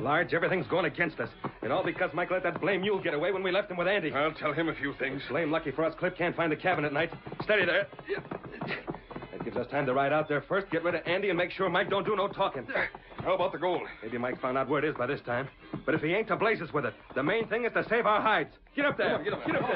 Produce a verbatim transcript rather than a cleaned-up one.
Large, everything's going against us. And all because Mike let that blame mule get away when we left him with Andy. I'll tell him a few things. Blame lucky for us, Cliff can't find the cabin at night. Steady there. That gives us time to ride out there first, get rid of Andy, and make sure Mike don't do no talking. How about the gold? Maybe Mike's found out where it is by this time. But if he ain't to blazes with it, the main thing is to save our hides. Get up there. Get up, get up there.